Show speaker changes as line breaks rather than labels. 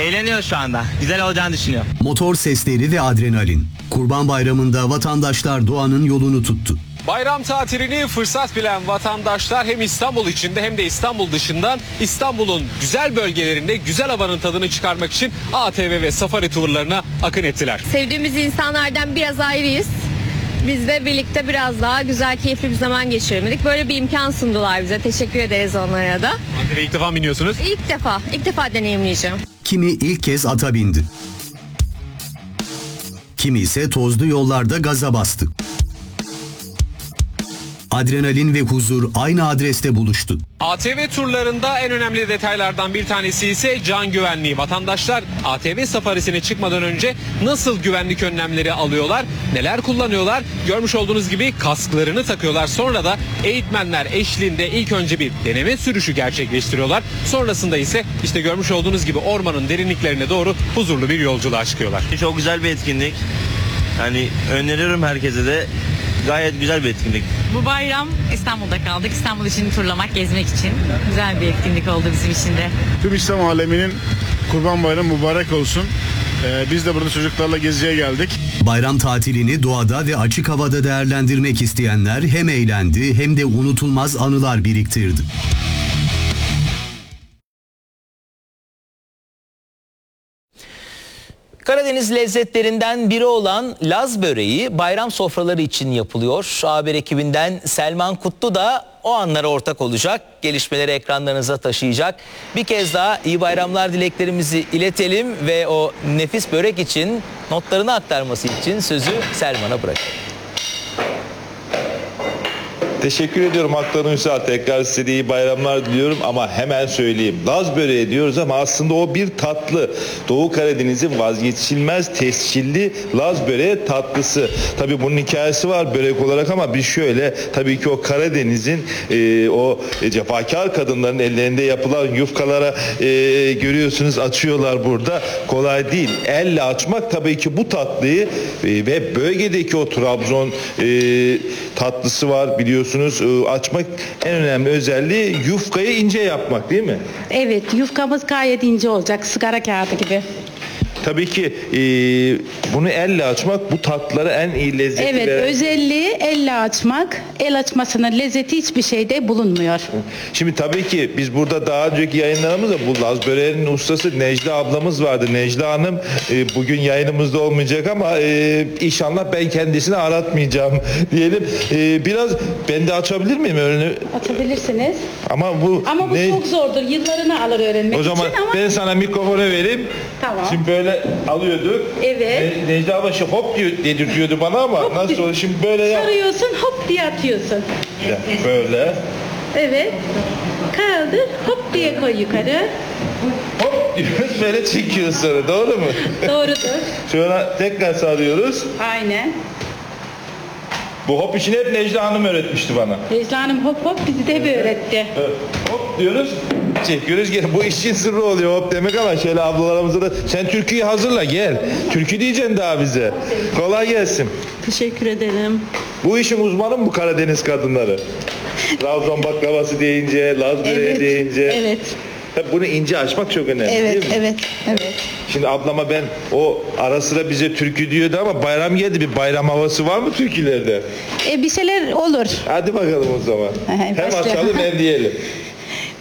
Eğleniyor şu anda. Güzel olacağını düşünüyor.
Motor sesleri ve adrenalin. Kurban Bayramı'nda vatandaşlar doğanın yolunu tuttu.
Bayram tatilini fırsat bilen vatandaşlar hem İstanbul içinde hem de İstanbul dışından İstanbul'un güzel bölgelerinde güzel havanın tadını çıkarmak için ATV ve safari turlarına akın ettiler.
Sevdiğimiz insanlardan biraz ayrıyız. Biz de birlikte biraz daha güzel, keyifli bir zaman geçiremedik. Böyle bir imkan sundular bize. Teşekkür ederiz onlara da.
ATV ilk defa biniyorsunuz.
İlk defa deneyimleyeceğim.
Kimi ilk kez ata bindi. Kimi ise tozlu yollarda gaza bastı. Adrenalin ve huzur aynı adreste buluştu.
ATV turlarında en önemli detaylardan bir tanesi ise can güvenliği. Vatandaşlar ATV safarisine çıkmadan önce nasıl güvenlik önlemleri alıyorlar, neler kullanıyorlar? Görmüş olduğunuz gibi kasklarını takıyorlar. Sonra da eğitmenler eşliğinde ilk önce bir deneme sürüşü gerçekleştiriyorlar. Sonrasında ise işte görmüş olduğunuz gibi ormanın derinliklerine doğru huzurlu bir yolculuğa çıkıyorlar.
Çok güzel bir etkinlik. Yani öneriyorum herkese de. Gayet güzel bir etkinlik.
Bu bayram İstanbul'da kaldık. İstanbul için turlamak, gezmek için güzel bir etkinlik oldu bizim için de.
Tüm İslam aleminin Kurban Bayramı mübarek olsun. Biz de burada çocuklarla geziye geldik.
Bayram tatilini doğada ve açık havada değerlendirmek isteyenler hem eğlendi hem de unutulmaz anılar biriktirdi.
Karadeniz lezzetlerinden biri olan Laz böreği bayram sofraları için yapılıyor. Haber ekibinden Selman Kutlu da o anlara ortak olacak. Gelişmeleri ekranlarınıza taşıyacak. Bir kez daha iyi bayramlar dileklerimizi iletelim ve o nefis börek için notlarını aktarması için sözü Selman'a bırakalım.
Teşekkür ediyorum Haklar Ünsal. Tekrar size de iyi bayramlar diliyorum ama hemen söyleyeyim. Laz böreği diyoruz ama aslında o bir tatlı. Doğu Karadeniz'in vazgeçilmez tescilli Laz böreği tatlısı. Tabii bunun hikayesi var börek olarak ama biz şöyle tabii ki o Karadeniz'in o cefakar kadınların ellerinde yapılan yufkalara görüyorsunuz açıyorlar burada. Kolay değil. Elle açmak tabii ki bu tatlıyı ve bölgedeki o Trabzon tatlısı var biliyorsunuz. Açmak en önemli özelliği yufkayı ince yapmak değil mi?
Evet, yufkamız gayet ince olacak, sigara kağıdı gibi.
Tabii ki bunu elle açmak bu tatlılara en iyi lezzeti
Evet,
veren...
özelliği elle açmak. El açmasının lezzeti hiçbir şeyde bulunmuyor.
Şimdi tabii ki biz burada daha önceki yayınlarımızda bu Laz böreğinin ustası Necla ablamız vardı. Necla Hanım bugün yayınımızda olmayacak ama inşallah ben kendisini aratmayacağım diyelim. Biraz ben de açabilir miyim öğreni?
Açabilirsiniz.
Ama bu
çok zordur. Yıllarını alır öğrenmek
o zaman
için ama...
ben sana mikrofonu vereyim.
Tamam.
Şimdi böyle alıyorduk.
Evet.
Necla abla hop dedirtiyordu bana ama hop nasıl olur şimdi böyle yap.
Sarıyorsun, hop diye atıyorsun.
Böyle.
Evet. Kaldır, hop diye koy yukarı.
Hop diyoruz böyle çekiyoruz sonra doğru mu?
Doğrudur.
Sonra tekrar sarıyoruz.
Aynen.
Bu hop işini hep Necla Hanım öğretmişti bana.
Necla Hanım hop hop bizi de bir öğretti.
Evet. Hop diyoruz, çekiyoruz gel. Bu işin sırrı oluyor hop demek ama şöyle ablalarımıza da sen türküyü hazırla gel. Türkü diyeceksin daha bize. Kolay gelsin.
Teşekkür ederim.
Bu işin uzmanı mı bu Karadeniz kadınları? Trabzon baklavası deyince, Laz böreği deyince.
Evet.
Tabii bunu ince açmak çok önemli değil mi?
Evet.
Şimdi ablama ben o ara sıra bize türkü diyordu ama bayram geldi bir bayram havası var mı türkülerde?
Bir şeyler olur.
Hadi bakalım o zaman. Hem
Başlayalım.
açalım hem diyelim.